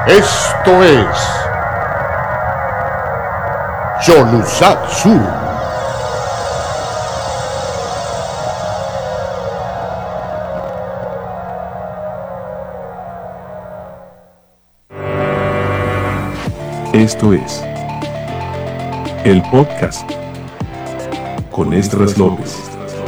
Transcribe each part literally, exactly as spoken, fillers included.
Esto es Yolusatsu. Esto es el podcast con Esdras López.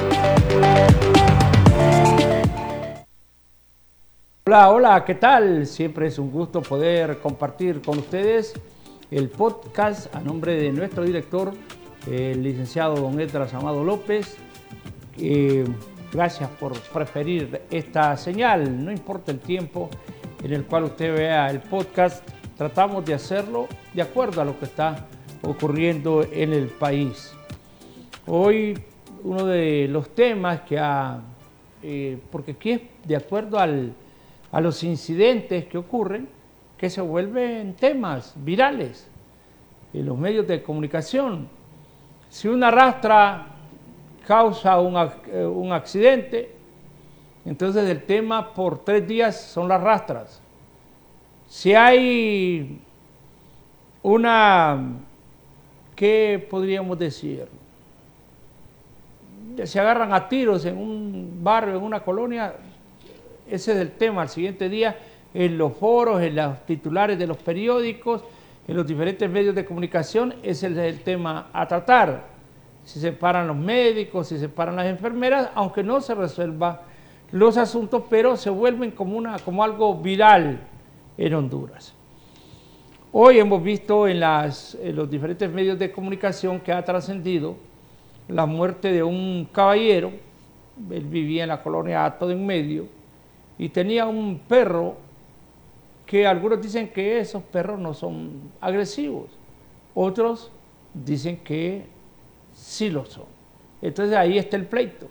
Hola, hola, ¿qué tal? Siempre es un gusto poder compartir con ustedes el podcast a nombre de nuestro director, el licenciado don Esdras Amado López. Eh, gracias por preferir esta señal, no importa el tiempo en el cual usted vea el podcast, tratamos de hacerlo de acuerdo a lo que está ocurriendo en el país. Hoy uno de los temas que ha, eh, porque aquí es de acuerdo al a los incidentes que ocurren, que se vuelven temas virales en los medios de comunicación. Si una rastra causa un, un accidente, entonces el tema por tres días son las rastras. Si hay una, ¿qué podríamos decir? Se agarran a tiros en un barrio, en una colonia, ese es el tema. Al siguiente día, en los foros, en los titulares de los periódicos, en los diferentes medios de comunicación, ese es el tema a tratar. Si se paran los médicos, si se paran las enfermeras, aunque no se resuelvan los asuntos, pero se vuelven como, una, como algo viral en Honduras. Hoy hemos visto en, las, en los diferentes medios de comunicación que ha trascendido la muerte de un caballero. Él vivía en la colonia Hato de en Medio, y tenía un perro que algunos dicen que esos perros no son agresivos, otros dicen que sí lo son. Entonces ahí está el pleito.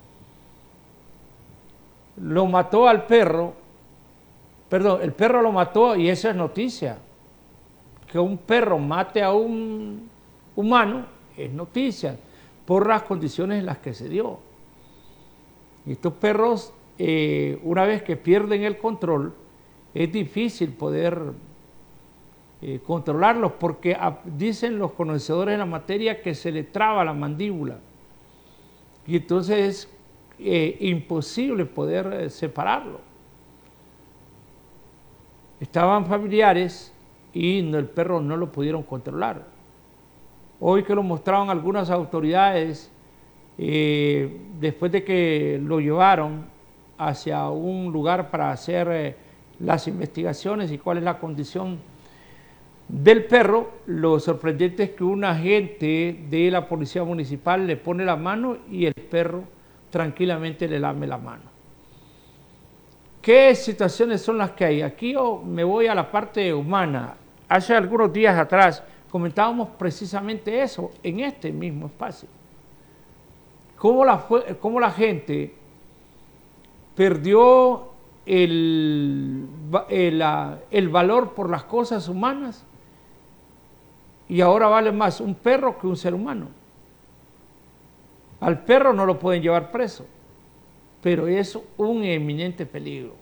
Lo mató al perro, perdón, el perro lo mató y eso es noticia. Que un perro mate a un humano es noticia por las condiciones en las que se dio. Y estos perros, Eh, una vez que pierden el control, es difícil poder eh, controlarlos porque a, dicen los conocedores de la materia que se le traba la mandíbula y entonces es eh, imposible poder eh, separarlo. Estaban familiares y no, el perro no lo pudieron controlar. Hoy que lo mostraban algunas autoridades, eh, después de que lo llevaron hacia un lugar para hacer eh, las investigaciones y cuál es la condición del perro, lo sorprendente es que un agente de la policía municipal le pone la mano y el perro tranquilamente le lame la mano. ¿Qué situaciones son las que hay? Aquí yo me voy a la parte humana. Hace algunos días atrás comentábamos precisamente eso en este mismo espacio. Cómo la, cómo la gente perdió el, el, el valor por las cosas humanas y ahora vale más un perro que un ser humano. Al perro no lo pueden llevar preso, pero es un eminente peligro.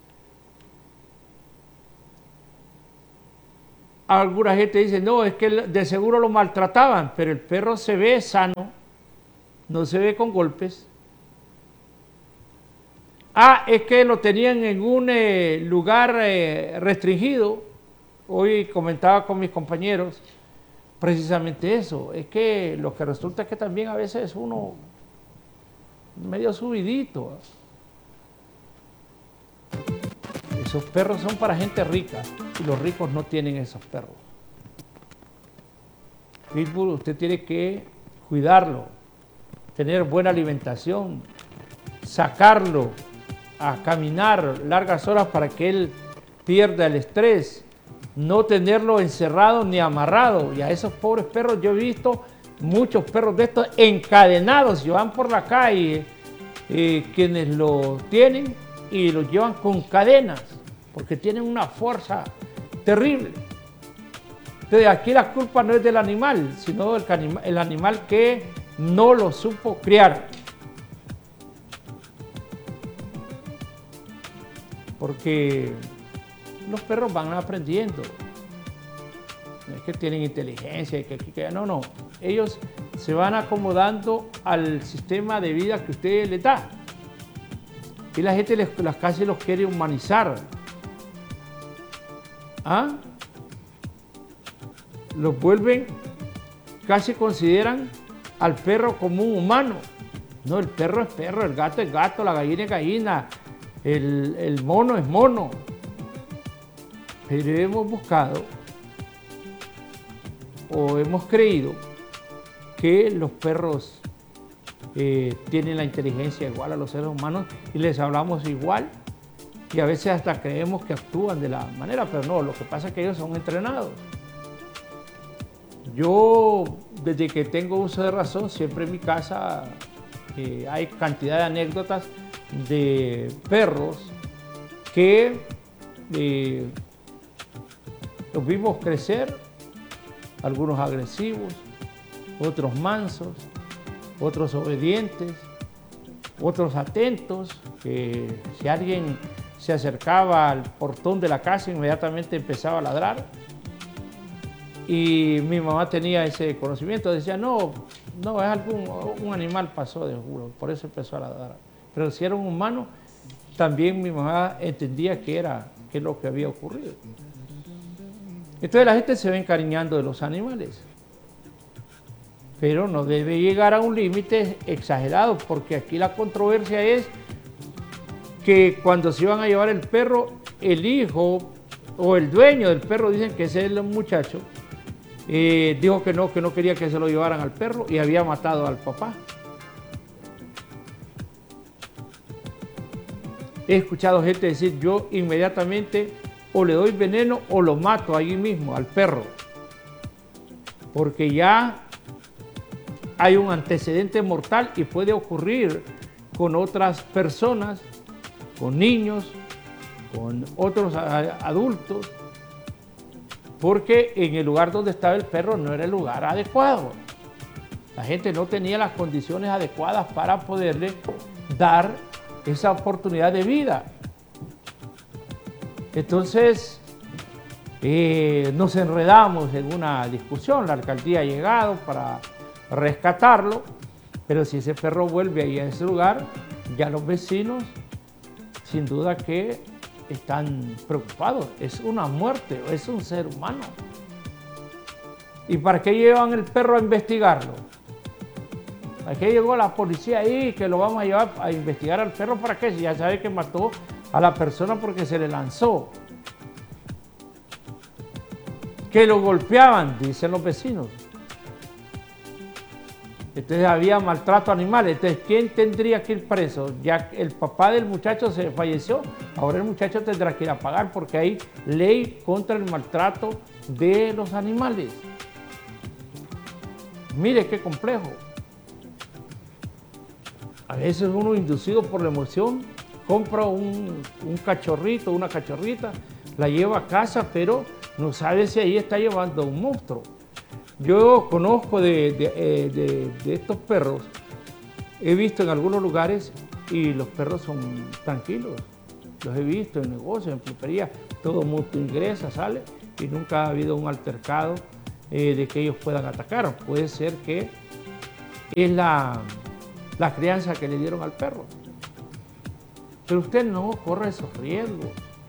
Alguna gente dice, no, es que de seguro lo maltrataban, pero el perro se ve sano, no se ve con golpes. Ah, es que lo tenían en un eh, lugar eh, restringido. Hoy comentaba con mis compañeros precisamente eso. Es que lo que resulta es que también a veces es uno medio subidito. Esos perros son para gente rica y los ricos no tienen esos perros. Pitbull, usted tiene que cuidarlo, tener buena alimentación, sacarlo a caminar largas horas para que él pierda el estrés, no tenerlo encerrado ni amarrado. Y a esos pobres perros yo he visto muchos perros de estos encadenados y van por la calle, eh, quienes lo tienen y los llevan con cadenas porque tienen una fuerza terrible. Entonces aquí la culpa no es del animal, sino del el animal que no lo supo criar. Porque los perros van aprendiendo. No es que tienen inteligencia, que, que, que no, no. Ellos se van acomodando al sistema de vida que usted les da. Y la gente les, las casi los quiere humanizar. ¿Ah? Los vuelven, casi consideran al perro como un humano. No, el perro es perro, el gato es gato, la gallina es gallina, el, el mono es mono. Pero hemos buscado o hemos creído que los perros eh, tienen la inteligencia igual a los seres humanos y les hablamos igual y a veces hasta creemos que actúan de la manera, pero no, lo que pasa es que ellos son entrenados. Yo, desde que tengo uso de razón, siempre en mi casa eh, hay cantidad de anécdotas de perros que eh, los vimos crecer, algunos agresivos, otros mansos, otros obedientes, otros atentos, que si alguien se acercaba al portón de la casa inmediatamente empezaba a ladrar. Y mi mamá tenía ese conocimiento, decía, no, no, es algún un animal pasó de juro, por eso empezó a ladrar. Pero si era un humano, también mi mamá entendía que era que lo que había ocurrido. Entonces la gente se va encariñando de los animales, pero no debe llegar a un límite exagerado, porque aquí la controversia es que cuando se iban a llevar el perro, el hijo o el dueño del perro, dicen que ese es el muchacho, eh, dijo que no, que no quería que se lo llevaran al perro y había matado al papá. He escuchado gente decir, yo inmediatamente o le doy veneno o lo mato allí mismo al perro, porque ya hay un antecedente mortal y puede ocurrir con otras personas, con niños, con otros adultos, porque en el lugar donde estaba el perro no era el lugar adecuado. La gente no tenía las condiciones adecuadas para poderle dar esa oportunidad de vida. Entonces, eh, nos enredamos en una discusión. La alcaldía ha llegado para rescatarlo, pero si ese perro vuelve ahí a ese lugar, ya los vecinos, sin duda que están preocupados. Es una muerte, es un ser humano. ¿Y para qué llevan el perro a investigarlo? ¿Para qué llegó la policía ahí que lo vamos a llevar a investigar al perro? ¿Para qué? Si ya sabe que mató a la persona porque se le lanzó. Que lo golpeaban, dicen los vecinos. Entonces había maltrato animal. Entonces, ¿quién tendría que ir preso? Ya el papá del muchacho se falleció, ahora el muchacho tendrá que ir a pagar porque hay ley contra el maltrato de los animales. Mire qué complejo. A veces uno, inducido por la emoción, compra un, un cachorrito, una cachorrita, la lleva a casa, pero no sabe si ahí está llevando un monstruo. Yo conozco de, de, eh, de, de estos perros, he visto en algunos lugares y los perros son tranquilos. Los he visto en negocios, en pulperías, todo el mundo ingresa, sale y nunca ha habido un altercado eh, de que ellos puedan atacar. Puede ser que es la, la crianza que le dieron al perro. Pero usted no corre esos riesgos.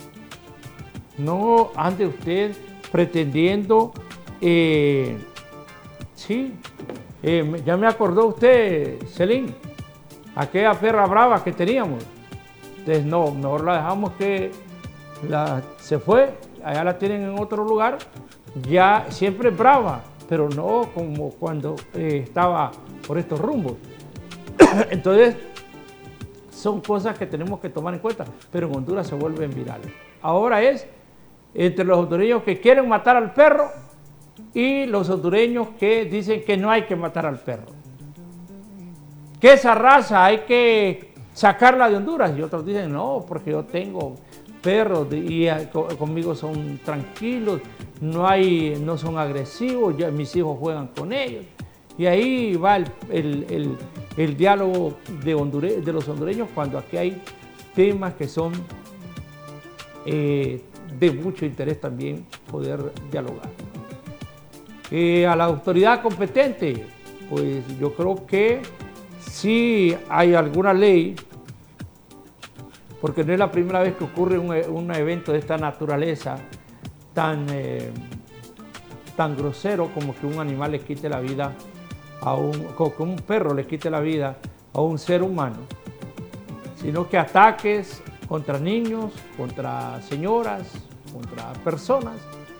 No ande usted pretendiendo... Eh, sí, eh, ya me acordó usted, Celín, aquella perra brava que teníamos. Entonces no, mejor la dejamos que la, se fue, allá la tienen en otro lugar, ya siempre brava, pero no como cuando eh, estaba por estos rumbos. Entonces, son cosas que tenemos que tomar en cuenta, pero en Honduras se vuelven virales. Ahora es entre los hondureños que quieren matar al perro y los hondureños que dicen que no hay que matar al perro. Que esa raza hay que sacarla de Honduras. Y otros dicen, no, porque yo tengo perros y conmigo son tranquilos, no, hay, no son agresivos, ya mis hijos juegan con ellos. Y ahí va el, el, el, el diálogo de, hondure, de los hondureños cuando aquí hay temas que son eh, de mucho interés también poder dialogar. Eh, a la autoridad competente, pues yo creo que sí hay alguna ley, porque no es la primera vez que ocurre un, un evento de esta naturaleza tan, eh, tan grosero como que un animal le quite la vida a un, como que un perro le quite la vida a un ser humano, sino que ataques contra niños, contra señoras, contra personas.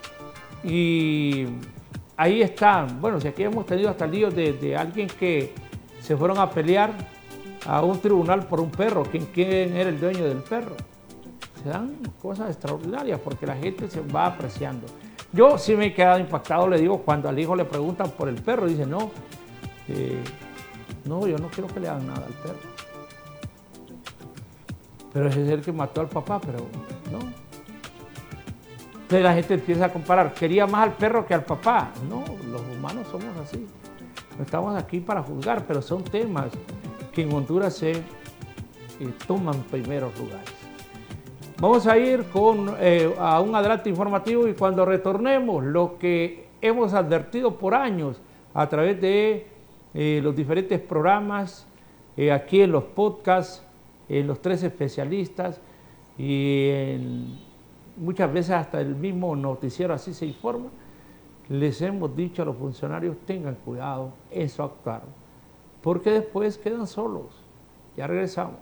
Y ahí están, bueno, si aquí hemos tenido hasta líos de, de alguien que se fueron a pelear a un tribunal por un perro, ¿quién, quién era el dueño del perro? Se dan cosas extraordinarias porque la gente se va apreciando. Yo sí me he quedado impactado, le digo, cuando al hijo le preguntan por el perro, dice, no, eh, no, yo no quiero que le hagan nada al perro. Pero ese es el que mató al papá, pero no. Entonces la gente empieza a comparar, quería más al perro que al papá. No, los humanos somos así. No estamos aquí para juzgar, pero son temas que en Honduras se eh, toman primeros lugares. Vamos a ir con, eh, a un adelanto informativo y cuando retornemos, lo que hemos advertido por años a través de eh, los diferentes programas, eh, aquí en los podcasts, en los tres especialistas y en, muchas veces hasta el mismo noticiero así se informa, les hemos dicho a los funcionarios tengan cuidado en su actuar, porque después quedan solos. Ya regresamos.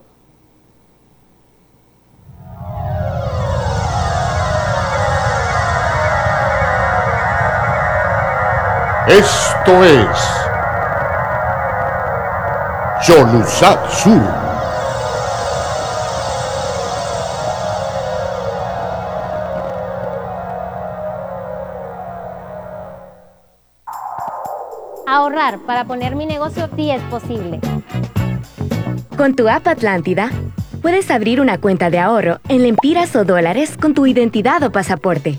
Esto es Yonusatsu. Ahorrar para poner mi negocio sí es posible. Con tu app Atlántida, puedes abrir una cuenta de ahorro en lempiras o dólares con tu identidad o pasaporte.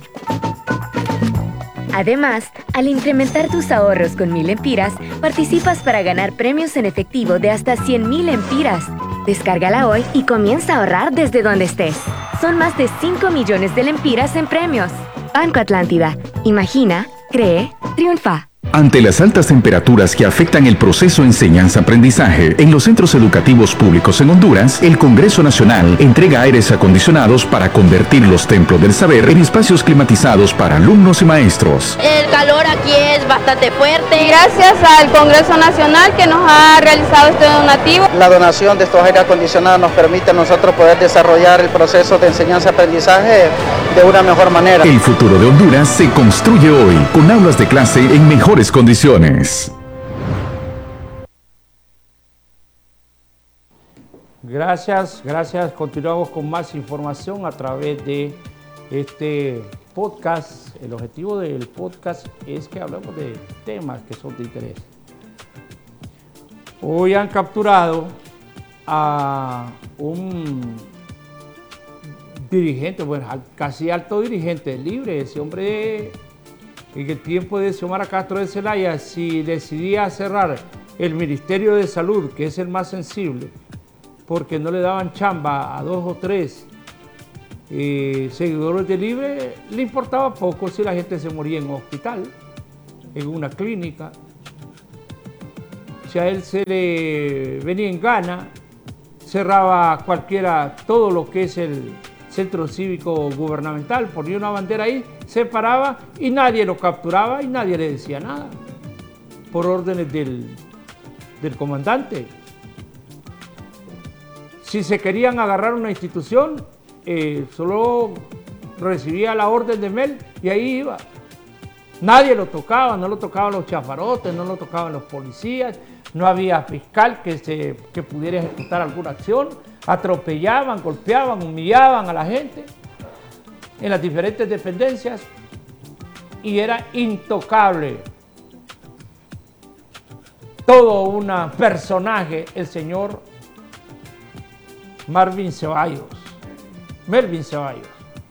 Además, al incrementar tus ahorros con mil lempiras, participas para ganar premios en efectivo de hasta cien mil lempiras. Descárgala hoy y comienza a ahorrar desde donde estés. Son más de cinco millones de lempiras en premios. Banco Atlántida. Imagina, cree, triunfa. Ante las altas temperaturas que afectan el proceso enseñanza-aprendizaje en los centros educativos públicos en Honduras, el Congreso Nacional entrega aires acondicionados para convertir los templos del saber en espacios climatizados para alumnos y maestros. El calor aquí es bastante fuerte. Gracias al Congreso Nacional que nos ha realizado este donativo. La donación de estos aires acondicionados nos permite a nosotros poder desarrollar el proceso de enseñanza-aprendizaje de una mejor manera. El futuro de Honduras se construye hoy con aulas de clase en mejores condiciones. Gracias, gracias. Continuamos con más información a través de este podcast. El objetivo del podcast es que hablemos de temas que son de interés. Hoy han capturado a un dirigente, bueno, casi alto dirigente libre, ese hombre. En el tiempo de Xiomara Castro de Zelaya, si decidía cerrar el Ministerio de Salud, que es el más sensible, porque no le daban chamba a dos o tres eh, seguidores de Libre, le importaba poco si la gente se moría en un hospital, en una clínica. Si a él se le venía en gana, cerraba cualquiera, todo lo que es el centro cívico gubernamental, ponía una bandera ahí, se paraba y nadie lo capturaba y nadie le decía nada, por órdenes del, del comandante. Si se querían agarrar una institución, eh, solo recibía la orden de Mel y ahí iba. Nadie lo tocaba, no lo tocaban los chafarotes, no lo tocaban los policías, no había fiscal que, se, que pudiera ejecutar alguna acción, atropellaban, golpeaban, humillaban a la gente en las diferentes dependencias y era intocable. Todo un personaje, el señor Marvin Ceballos, Melvin Ceballos.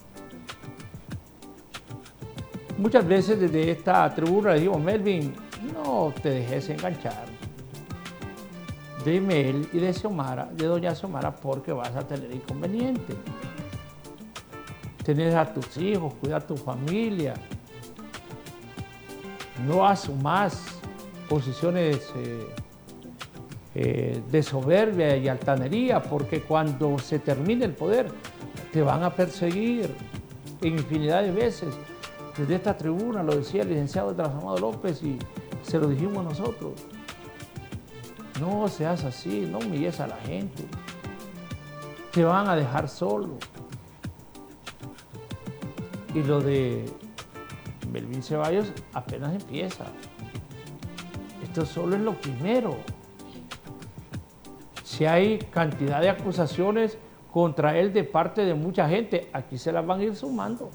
Muchas veces desde esta tribuna le digo, Melvin, no te dejes enganchar de Mel y de Xiomara, de doña Xiomara, porque vas a tener inconveniente. tenés a tus hijos, cuidar a tu familia. No asumas posiciones eh, eh, de soberbia y altanería, porque cuando se termine el poder te van a perseguir en infinidad de veces. Desde esta tribuna lo decía el licenciado Edras Amado López y se lo dijimos nosotros. No seas así, no humilles a la gente. Te van a dejar solo. Y lo de Melvin Ceballos apenas empieza. Esto solo es lo primero. Si hay cantidad de acusaciones contra él de parte de mucha gente, aquí se las van a ir sumando.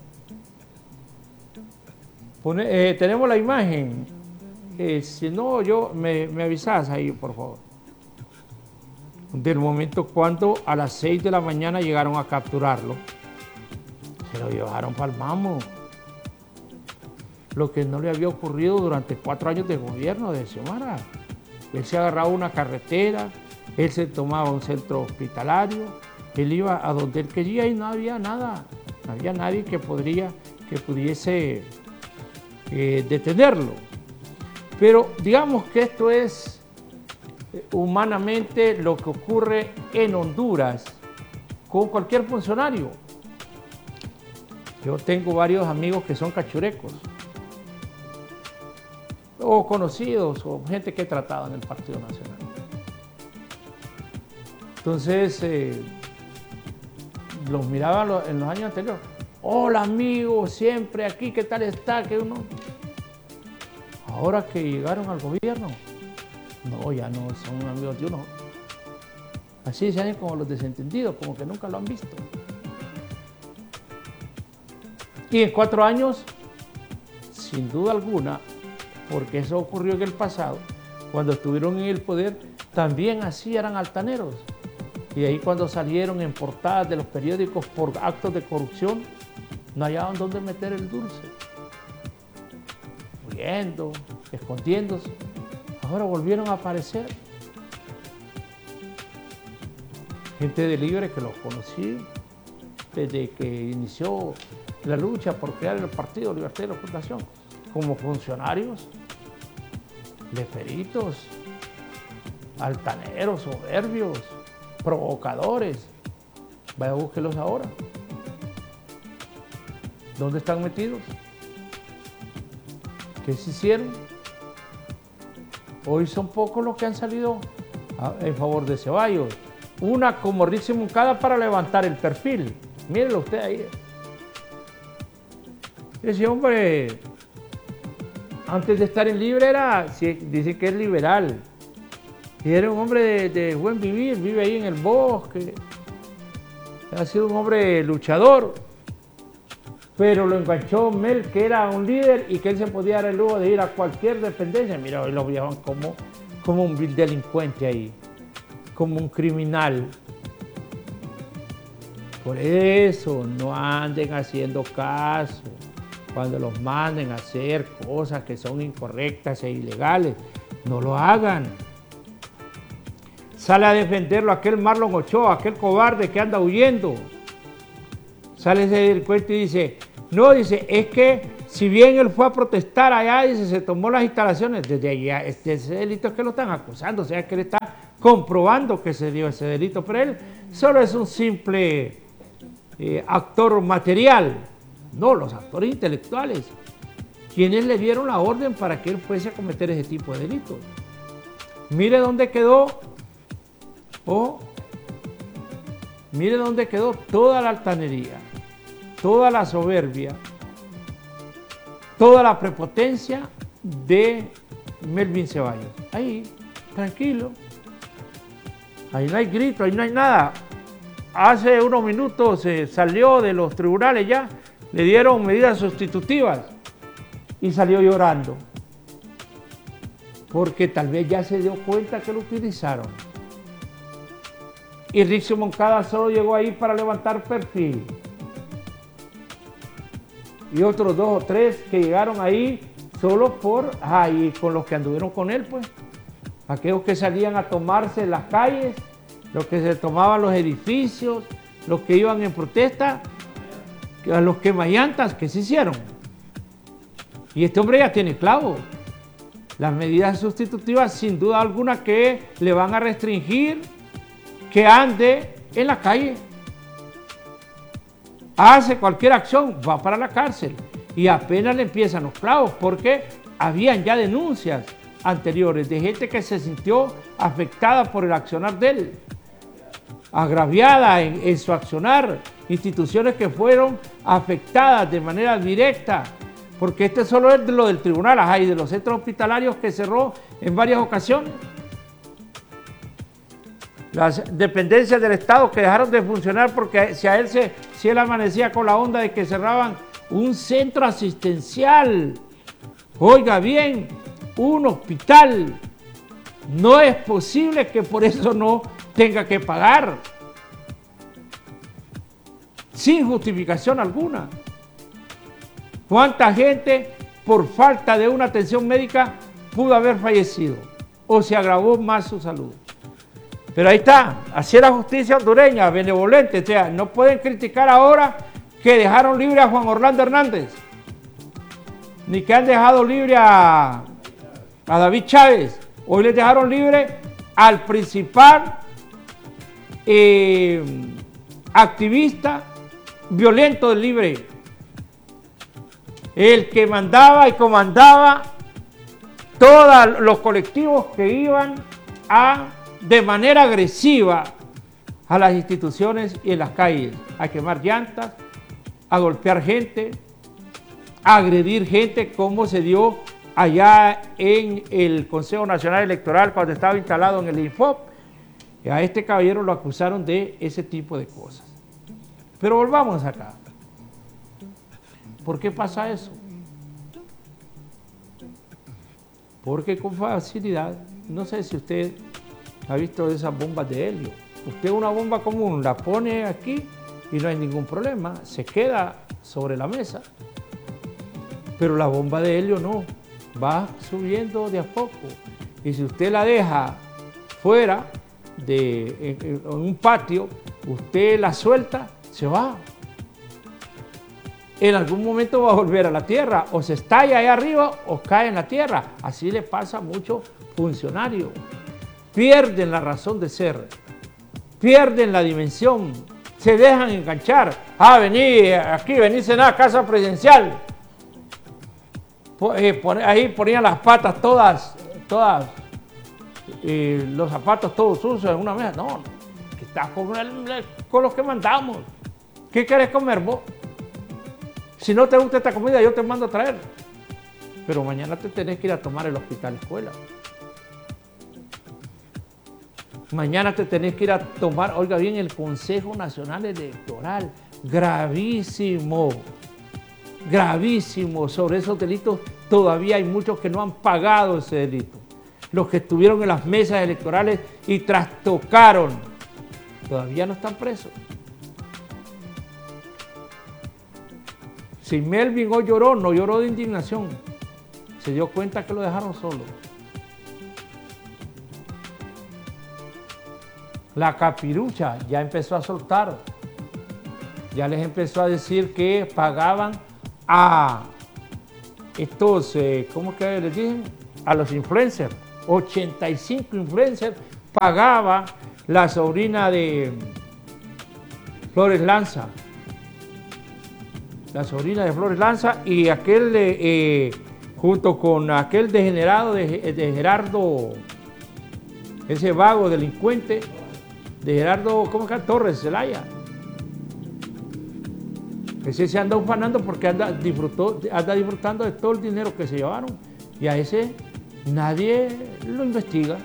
Pone, eh, tenemos la imagen. Eh, si no, yo me, me avisas ahí, por favor. Del momento cuando a las seis de la mañana llegaron a capturarlo. Se lo llevaron para el Mamo. Lo que no le había ocurrido durante cuatro años de gobierno de Xiomara. Él se agarraba una carretera, él se tomaba un centro hospitalario, él iba a donde él quería y no había nada. No había nadie que, podría, que pudiese eh, detenerlo. Pero digamos que esto es eh, humanamente lo que ocurre en Honduras con cualquier funcionario. Yo tengo varios amigos que son cachurecos, o conocidos, o gente que he tratado en el Partido Nacional. Entonces, eh, los miraba en los años anteriores. Hola amigo, siempre aquí, ¿qué tal está? Que uno... Ahora que llegaron al gobierno, no, ya no son amigos de uno. Así se hacen como los desentendidos, como que nunca lo han visto. Y en cuatro años, sin duda alguna, porque eso ocurrió en el pasado, cuando estuvieron en el poder, también así eran altaneros. Y ahí cuando salieron en portadas de los periódicos por actos de corrupción, no hallaban dónde meter el dulce. Huyendo, escondiéndose. Ahora volvieron a aparecer. Gente de Libre que los conocí desde que inició la lucha por crear el Partido Libertario de la Fundación, como funcionarios, leferitos, altaneros, soberbios, provocadores. Vaya, búsquelos ahora. ¿Dónde están metidos? ¿Qué se hicieron? Hoy son pocos los que han salido en favor de Ceballos. Una como Rixi Moncada para levantar el perfil. Mírenlo usted ahí. Ese hombre, antes de estar en Libre, era, dice que es liberal. Y era un hombre de, de buen vivir, vive ahí en el bosque. Ha sido un hombre luchador. Pero lo enganchó Mel, que era un líder y que él se podía dar el lujo de ir a cualquier dependencia. Mira, hoy lo llevan como, como un vil delincuente ahí, como un criminal. Por eso no anden haciendo caso cuando los manden a hacer cosas que son incorrectas e ilegales. No lo hagan. Sale a defenderlo aquel Marlon Ochoa, aquel cobarde que anda huyendo. Sale ese delincuente y dice, no, dice, es que si bien él fue a protestar allá, dice, se tomó las instalaciones, desde allá, este, ese delito es que lo están acusando, o sea, que él está comprobando que se dio ese delito, pero él solo es un simple eh, actor material, no, los actores intelectuales, quienes le dieron la orden para que él fuese a cometer ese tipo de delitos. Mire dónde quedó, oh, mire dónde quedó toda la altanería, toda la soberbia, toda la prepotencia de Melvin Ceballos. Ahí, tranquilo. Ahí no hay grito, ahí no hay nada. Hace unos minutos se salió de los tribunales ya, le dieron medidas sustitutivas y salió llorando. Porque tal vez ya se dio cuenta que lo utilizaron. Y Rixi Moncada solo llegó ahí para levantar perfil. Y otros dos o tres que llegaron ahí solo por, ahí con los que anduvieron con él, pues. Aquellos que salían a tomarse las calles, los que se tomaban los edificios, los que iban en protesta, a los quemallantas que se hicieron. Y este hombre ya tiene clavo. Las medidas sustitutivas, sin duda alguna, que le van a restringir que ande en la calle. Hace cualquier acción, va para la cárcel. Y apenas le empiezan los clavos, porque habían ya denuncias anteriores de gente que se sintió afectada por el accionar de él, agraviada en, en su accionar, instituciones que fueron afectadas de manera directa, porque este solo es de lo del tribunal, ajá, y de los centros hospitalarios que cerró en varias ocasiones. Las dependencias del Estado que dejaron de funcionar porque si a él, se, si él amanecía con la onda de que cerraban un centro asistencial, oiga bien, un hospital, no es posible que por eso no tenga que pagar, sin justificación alguna. ¿Cuánta gente por falta de una atención médica pudo haber fallecido o se agravó más su salud? Pero ahí está, así es la justicia hondureña, benevolente. O sea, no pueden criticar ahora que dejaron libre a Juan Orlando Hernández, ni que han dejado libre a, a David Chávez. Hoy les dejaron libre al principal eh, activista violento del Libre, el que mandaba y comandaba todos los colectivos que iban a de manera agresiva a las instituciones y en las calles, a quemar llantas, a golpear gente, a agredir gente, como se dio allá en el Consejo Nacional Electoral cuando estaba instalado en el Infop. A este caballero lo acusaron de ese tipo de cosas. Pero volvamos acá. ¿Por qué pasa eso? Porque con facilidad, no sé si usted ha visto esas bombas de helio. Usted una bomba común la pone aquí y no hay ningún problema, se queda sobre la mesa. Pero la bomba de helio no, va subiendo de a poco. Y si usted la deja fuera de en, en un patio, usted la suelta, se va. En algún momento va a volver a la tierra, o se estalla ahí arriba o cae en la tierra. Así le pasa a muchos funcionarios. Pierden la razón de ser, pierden la dimensión, se dejan enganchar. Ah, vení aquí, vení a la casa presidencial. Ahí ponían las patas todas, todas, eh, los zapatos todos sucios en una mesa. No, que estás con, el, con los que mandamos. ¿Qué querés comer vos? Si no te gusta esta comida, yo te mando a traer. Pero mañana te tenés que ir a tomar el hospital escuela. Mañana te tenés que ir a tomar, oiga bien, el Consejo Nacional Electoral. Gravísimo, gravísimo. Sobre esos delitos todavía hay muchos que no han pagado ese delito. Los que estuvieron en las mesas electorales y trastocaron, todavía no están presos. Si Melvin hoy lloró, no lloró de indignación. Se dio cuenta que lo dejaron solo. La capirucha ya empezó a soltar, ya les empezó a decir que pagaban a estos, eh, ¿cómo que les dicen? A los influencers, ochenta y cinco influencers pagaba la sobrina de Flores Lanza, la sobrina de Flores Lanza y aquel, de, eh, junto con aquel degenerado de, de Gerardo, ese vago delincuente, de Gerardo, ¿cómo se llama? Torres, Zelaya. Ese se anda ufanando porque anda, disfrutó, anda disfrutando de todo el dinero que se llevaron. Y a ese nadie lo investiga.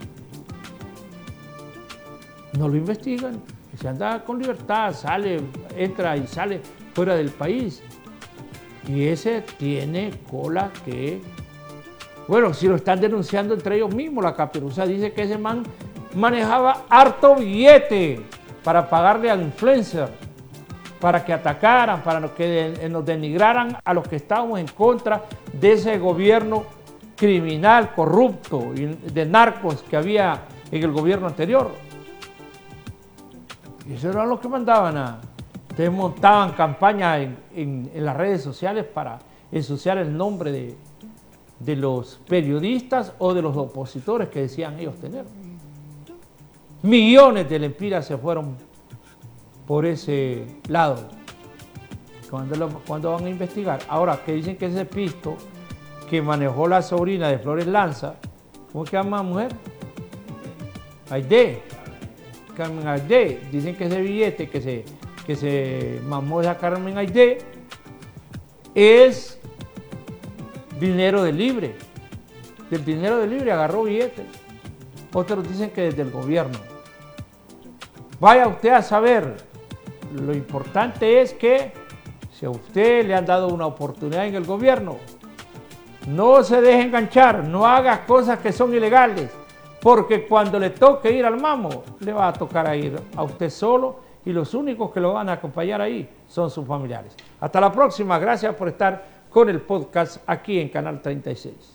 No lo investigan. Se anda con libertad, sale, entra y sale fuera del país. Y ese tiene cola que... Bueno, si lo están denunciando entre ellos mismos, la caperuza dice que ese man manejaba harto billete para pagarle al influencer, para que atacaran, para que nos denigraran a los que estábamos en contra de ese gobierno criminal, corrupto y de narcos que había en el gobierno anterior. Y eso era lo que mandaban a... Ustedes montaban campañas en, en, en las redes sociales para ensuciar el nombre de, de los periodistas o de los opositores que decían ellos tener. Millones de lempiras se fueron por ese lado. Cuando, lo, cuando van a investigar. Ahora, que dicen que ese pisto que manejó la sobrina de Flores Lanza, ¿cómo se llama la mujer? Aide. Carmen Aide. Dicen que ese billete que se, que se mamó esa Carmen Aide es dinero de libre. Del dinero de libre agarró billetes. Otros dicen que desde el gobierno. Vaya usted a saber. Lo importante es que si a usted le han dado una oportunidad en el gobierno, no se deje enganchar, no haga cosas que son ilegales, porque cuando le toque ir al mamo, le va a tocar a ir a usted solo y los únicos que lo van a acompañar ahí son sus familiares. Hasta la próxima, gracias por estar con el podcast aquí en Canal treinta y seis.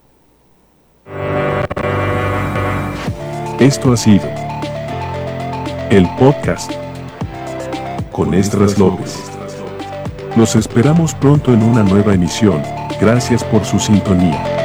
Esto ha sido el podcast con Esdras López. Los esperamos pronto en una nueva emisión. Gracias por su sintonía.